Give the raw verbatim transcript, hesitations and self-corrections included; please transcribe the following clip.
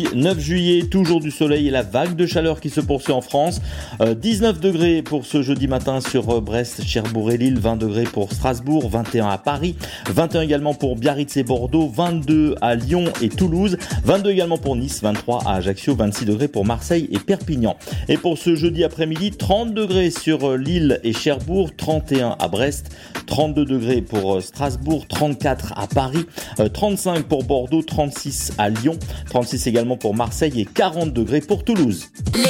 neuf juillet, toujours du soleil et la vague de chaleur qui se poursuit en France. Euh, dix-neuf degrés pour ce jeudi matin sur Brest, Cherbourg et Lille, vingt degrés pour Strasbourg, vingt et un à Paris, vingt et un également pour Biarritz et Bordeaux, vingt-deux à Lyon et Toulouse, vingt-deux également pour Nice, vingt-trois à Ajaccio, vingt-six degrés pour Marseille et Perpignan. Et pour ce jeudi après-midi, trente degrés sur Lille et Cherbourg, trente et un à Brest, trente-deux degrés pour Strasbourg, trente-quatre à Paris, trente-cinq pour Bordeaux, trente-six à Lyon, trente-six également pour Marseille et quarante degrés pour Toulouse.